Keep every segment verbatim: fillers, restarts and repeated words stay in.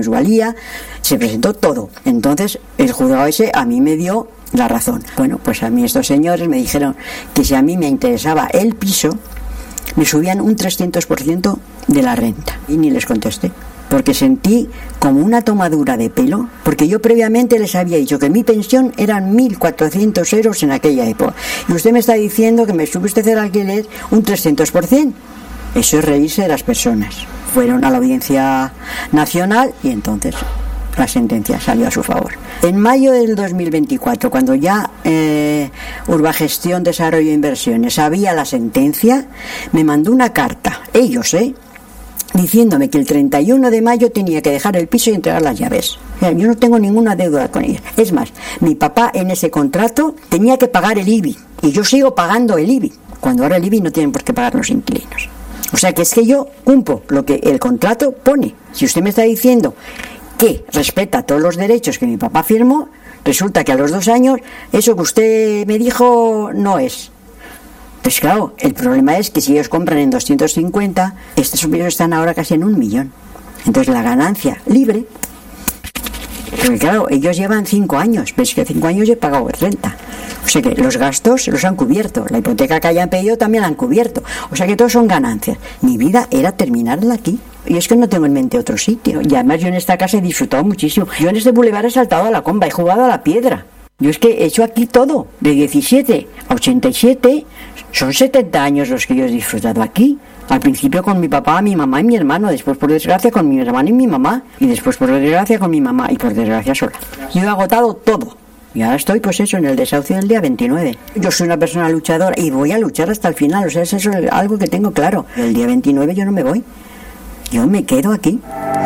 plusvalía, se presentó todo. Entonces el juzgado ese a mí me dio la razón. Bueno, pues a mí estos señores me dijeron que si a mí me interesaba el piso, me subían un trescientos por ciento de la renta. Y ni les contesté, porque sentí como una tomadura de pelo, porque yo previamente les había dicho que mi pensión eran mil cuatrocientos euros en aquella época. Y usted me está diciendo que me sube usted el alquiler un trescientos por ciento. Eso es reírse de las personas. Fueron a la Audiencia Nacional y entonces la sentencia salió a su favor. En mayo del dos mil veinticuatro, cuando ya eh, Urbagestión, Desarrollo e Inversiones sabía la sentencia, me mandó una carta, ellos, ¿eh? diciéndome que el treinta y uno de mayo tenía que dejar el piso y entregar las llaves. O sea, yo no tengo ninguna deuda con ellos. Es más, mi papá en ese contrato tenía que pagar el I B I y yo sigo pagando el I B I, cuando ahora el I B I no tienen por qué pagar los inquilinos. O sea que es que yo cumplo lo que el contrato pone. Si usted me está diciendo que respeta todos los derechos que mi papá firmó, resulta que a los dos años eso que usted me dijo no es. Pues claro, el problema es que si ellos compran en doscientos cincuenta, estos pisos están ahora casi en un millón. Entonces la ganancia libre, porque claro, ellos llevan cinco años, ves que cinco años he pagado renta. O sea que los gastos los han cubierto, la hipoteca que hayan pedido también la han cubierto. O sea que todos son ganancias. Mi vida era terminarla aquí. Y es que no tengo en mente otro sitio. Y además yo en esta casa he disfrutado muchísimo. Yo en este bulevar he saltado a la comba, he jugado a la piedra. Yo es que he hecho aquí todo. De diecisiete a ochenta y siete, son setenta años los que yo he disfrutado aquí. Al principio con mi papá, mi mamá y mi hermano, después por desgracia con mi hermano y mi mamá, y después por desgracia con mi mamá y por desgracia sola. Yo he agotado todo. Y ahora estoy, pues eso, en el desahucio del día veintinueve. Yo soy una persona luchadora y voy a luchar hasta el final. O sea, es eso algo que tengo claro. El día veintinueve yo no me voy. Yo me quedo aquí.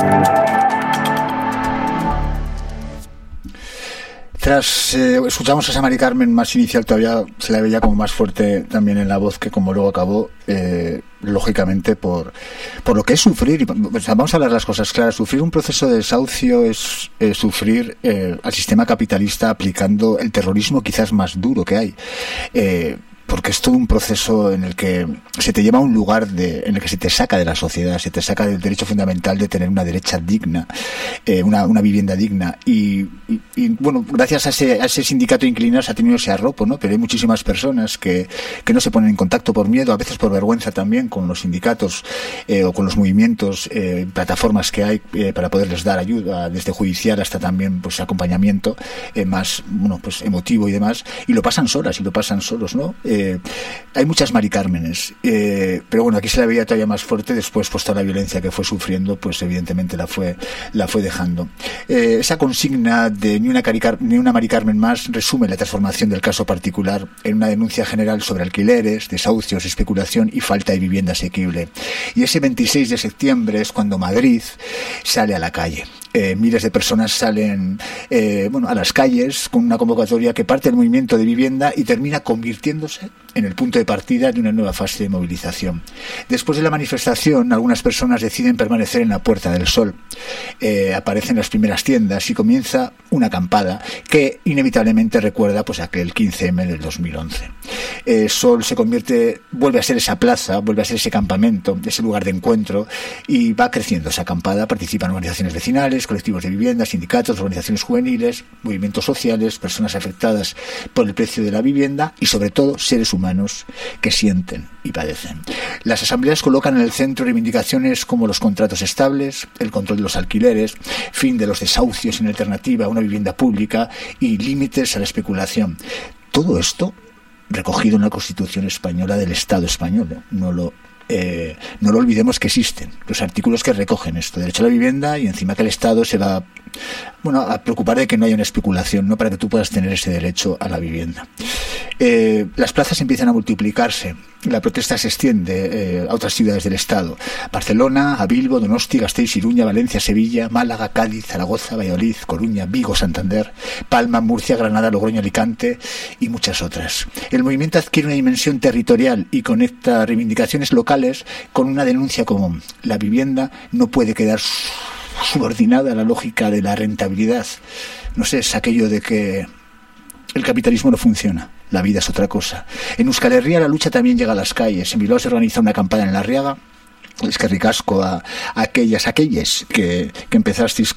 Tras eh, escuchamos a esa Mari Carmen más inicial, todavía se la veía como más fuerte también en la voz que como luego acabó, eh, lógicamente por por lo que es sufrir. O sea, vamos a hablar las cosas claras. Sufrir un proceso de desahucio es eh, sufrir eh, al sistema capitalista aplicando el terrorismo quizás más duro que hay. Eh, porque es todo un proceso en el que se te lleva a un lugar de, en el que se te saca de la sociedad, se te saca del derecho fundamental de tener una derecha digna, eh, una, una vivienda digna. Y, y, y bueno, gracias a ese, a ese sindicato de inquilinos ha tenido ese arropo, ¿no? Pero hay muchísimas personas que, que no se ponen en contacto por miedo, a veces por vergüenza también, con los sindicatos eh, o con los movimientos, eh, plataformas que hay eh, para poderles dar ayuda, desde judicial hasta también pues acompañamiento eh, más, bueno, pues emotivo y demás, y lo pasan solas y lo pasan solos, ¿no? Eh, Eh, hay muchas Mari Cármenes, eh, pero bueno, aquí se la veía todavía más fuerte. Después, pues toda la violencia que fue sufriendo, pues evidentemente la fue la fue dejando. Eh, esa consigna de ni una, caricar, ni una Mari Carmen más resume la transformación del caso particular en una denuncia general sobre alquileres, desahucios, especulación y falta de vivienda asequible. Y ese veintiséis de septiembre es cuando Madrid sale a la calle. Eh, miles de personas salen eh, bueno, a las calles con una convocatoria que parte del movimiento de vivienda y termina convirtiéndose en el punto de partida de una nueva fase de movilización. Después de la manifestación, algunas personas deciden permanecer en la Puerta del Sol. Eh, aparecen las primeras tiendas y comienza una acampada que inevitablemente recuerda pues aquel quince eme del dos mil once. Eh, Sol se convierte, vuelve a ser esa plaza, vuelve a ser ese campamento, ese lugar de encuentro, y va creciendo esa acampada. Participan organizaciones vecinales, colectivos de vivienda, sindicatos, organizaciones juveniles, movimientos sociales, personas afectadas por el precio de la vivienda y sobre todo seres humanos que sienten y padecen. Las asambleas colocan en el centro reivindicaciones como los contratos estables, el control de los alquileres, fin de los desahucios en alternativa a una vivienda pública y límites a la especulación. Todo esto recogido en la Constitución española del Estado español, no lo Eh, no lo olvidemos que existen los artículos que recogen esto, derecho a la vivienda, y encima que el Estado se va bueno, a preocupar de que no haya una especulación, ¿no? Para que tú puedas tener ese derecho a la vivienda. Eh, las plazas empiezan a multiplicarse, la protesta se extiende eh, a otras ciudades del Estado: Barcelona, a Bilbo, Donosti, Gasteiz, Iruña, Valencia, Sevilla, Málaga, Cádiz, Zaragoza, Valladolid, Coruña, Vigo, Santander, Palma, Murcia, Granada, Logroño, Alicante y muchas otras. El movimiento adquiere una dimensión territorial y conecta reivindicaciones locales con una denuncia común: la vivienda no puede quedar subordinada a la lógica de la rentabilidad. No sé, es aquello de que el capitalismo no funciona, la vida es otra cosa. En Euskal Herria la lucha también llega a las calles. En Bilbao se organiza una acampada en La Arriaga. Es que ricasco a, a aquellas, aquellas que, que empezasteis